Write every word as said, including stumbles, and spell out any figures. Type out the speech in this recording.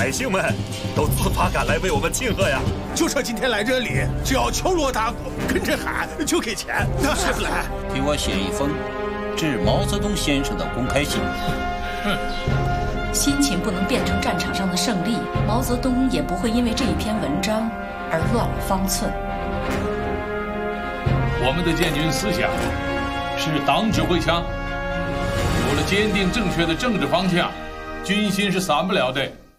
百姓们都自发赶来为我们庆贺呀！ 就说今天来这里，只要敲锣打鼓，跟着喊就给钱。是不是？ 给我写一封致毛泽东先生的公开信。 哼。辛勤不能变成战场上的胜利，毛泽东也不会因为这一篇文章而乱了方寸。 我们的建军思想是党指挥枪，有了坚定正确的政治方向，军心是散不了的。